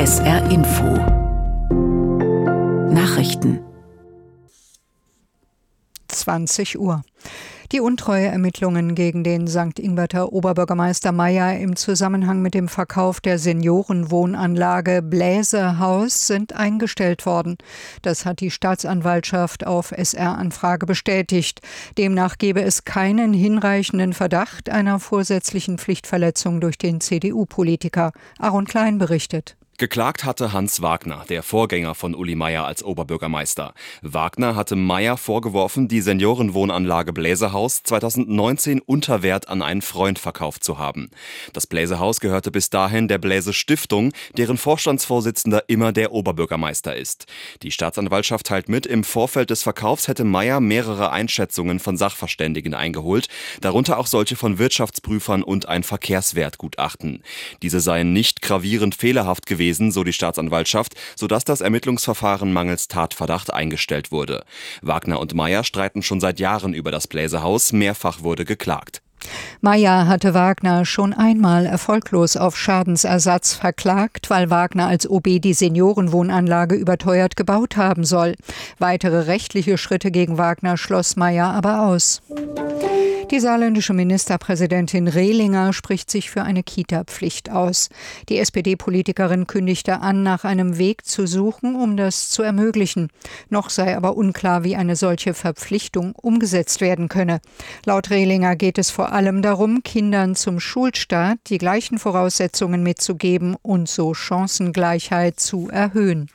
SR Info Nachrichten 20 Uhr. Die Untreueermittlungen gegen den St. Ingberter Oberbürgermeister Mayer im Zusammenhang mit dem Verkauf der Seniorenwohnanlage Bläsehaus sind eingestellt worden. Das hat die Staatsanwaltschaft auf SR-Anfrage bestätigt. Demnach gebe es keinen hinreichenden Verdacht einer vorsätzlichen Pflichtverletzung durch den CDU-Politiker. Aaron Klein berichtet. Geklagt hatte Hans Wagner, der Vorgänger von Uli Mayer als Oberbürgermeister. Wagner hatte Mayer vorgeworfen, die Seniorenwohnanlage Bläsehaus 2019 unter Wert an einen Freund verkauft zu haben. Das Bläsehaus gehörte bis dahin der Bläse Stiftung, deren Vorstandsvorsitzender immer der Oberbürgermeister ist. Die Staatsanwaltschaft teilt mit, im Vorfeld des Verkaufs hätte Mayer mehrere Einschätzungen von Sachverständigen eingeholt, darunter auch solche von Wirtschaftsprüfern und ein Verkehrswertgutachten. Diese seien nicht gravierend fehlerhaft gewesen, so die Staatsanwaltschaft, sodass das Ermittlungsverfahren mangels Tatverdacht eingestellt wurde. Wagner und Mayer streiten schon seit Jahren über das Bläsehaus, mehrfach wurde geklagt. Mayer hatte Wagner schon einmal erfolglos auf Schadensersatz verklagt, weil Wagner als OB die Seniorenwohnanlage überteuert gebaut haben soll. Weitere rechtliche Schritte gegen Wagner schloss Mayer aber aus. Die saarländische Ministerpräsidentin Rehlinger spricht sich für eine Kita-Pflicht aus. Die SPD-Politikerin kündigte an, nach einem Weg zu suchen, um das zu ermöglichen. Noch sei aber unklar, wie eine solche Verpflichtung umgesetzt werden könne. Laut Rehlinger geht es vor allem darum, Kindern zum Schulstart die gleichen Voraussetzungen mitzugeben und so Chancengleichheit zu erhöhen.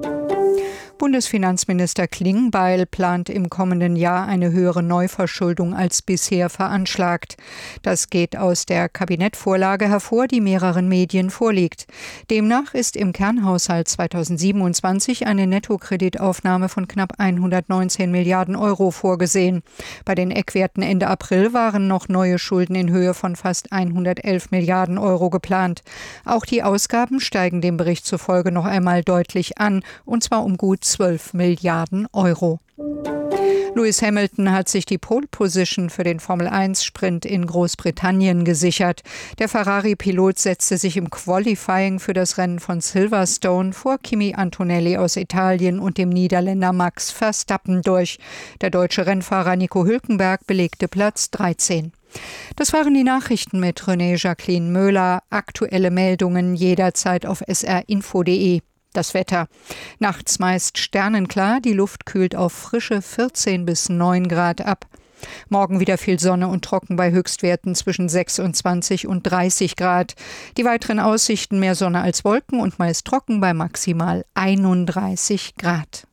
Bundesfinanzminister Klingbeil plant im kommenden Jahr eine höhere Neuverschuldung als bisher veranschlagt. Das geht aus der Kabinettvorlage hervor, die mehreren Medien vorliegt. Demnach ist im Kernhaushalt 2027 eine Nettokreditaufnahme von knapp 119 Milliarden Euro vorgesehen. Bei den Eckwerten Ende April waren noch neue Schulden in Höhe von fast 111 Milliarden Euro geplant. Auch die Ausgaben steigen dem Bericht zufolge noch einmal deutlich an, und zwar um gut 12 Milliarden Euro. Lewis Hamilton hat sich die Pole Position für den Formel-1-Sprint in Großbritannien gesichert. Der Ferrari-Pilot setzte sich im Qualifying für das Rennen von Silverstone vor Kimi Antonelli aus Italien und dem Niederländer Max Verstappen durch. Der deutsche Rennfahrer Nico Hülkenberg belegte Platz 13. Das waren die Nachrichten mit René-Jacqueline Möhler. Aktuelle Meldungen jederzeit auf srinfo.de. Das Wetter. Nachts meist sternenklar, die Luft kühlt auf frische 14 bis 9 Grad ab. Morgen wieder viel Sonne und trocken bei Höchstwerten zwischen 26 und 30 Grad. Die weiteren Aussichten: mehr Sonne als Wolken und meist trocken bei maximal 31 Grad.